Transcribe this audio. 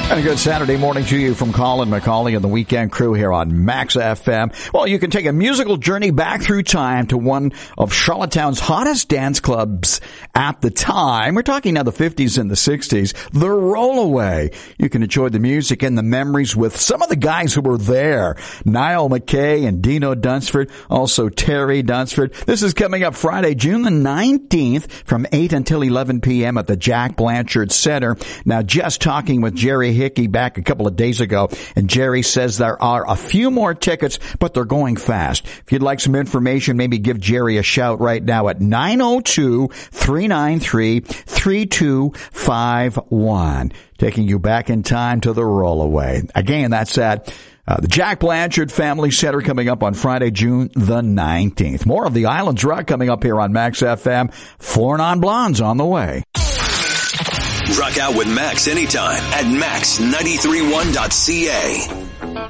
And a good Saturday morning to you from Colin McCauley and the Weekend Crew here on Max FM. Well, you can take a musical journey back through time to one of Charlottetown's hottest dance clubs at the time. We're talking now the 50s and the 60s. The Rollaway. You can enjoy the music and the memories with some of the guys who were there. Niall McKay and Dino Dunsford, also Terry Dunsford. This is coming up Friday, June the 19th from 8 until 11 p.m. at the Jack Blanchard Center. Now, just talking with Jerry Hickey back a couple of days ago, and Jerry says there are a few more tickets, but they're going fast. If you'd like some information, maybe give Jerry a shout right now at 902-393-3251. Taking you back in time to the Rollaway. Again, that's at the Jack Blanchard Family Center coming up on Friday, June the 19th. More of the Islands Rock coming up here on Max FM. Four Non-Blondes on the way. Rock out with Max anytime at max931.ca.